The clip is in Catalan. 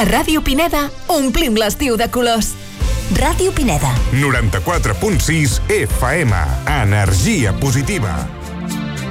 A Ràdio Pineda omplim l'estiu de colors. Ràdio Pineda. 94.6 FM. Energia positiva.